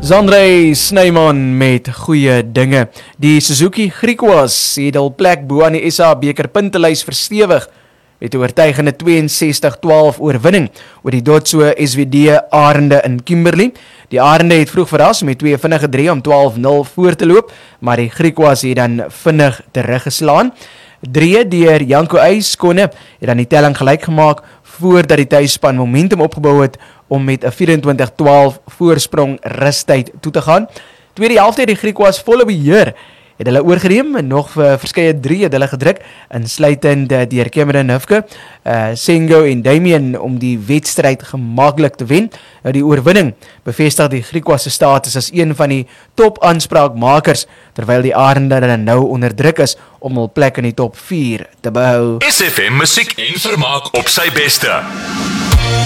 Zandrey Snyman met goeie dinge. Die Suzuki Griquas het al plek bo aan die SA beker puntelys verstewig met 'n oortuigende 62-12 oorwinning oor die Dotso SWD Arende in Kimberley. Die Arende het vroeg verras met 2 vinnige 3 om 12-0 voor te loop, maar die Griquas het dan vinnig teruggeslaan. 3 deur Janko Eyskonne het dan die telling gelyk gemaak voordat die tuisspan momentum opgebou het om met 'n 24-12 voorsprong rustyd toe te gaan. Tweede helfte het die Griquas volle beheer, het hulle oorgeneem en nog verskeie 3 het hulle gedruk, insluitend deur Cameron Hufke, Sengo en Damien om die wedstryd gemaklik te wen. Die oorwinning bevestig die Griquas se status as een van die top aanspraakmakers, terwyl die Arende dan nou onder druk is om hul plek in die top 4 te behou. SFM musiek en vermaak op sy beste.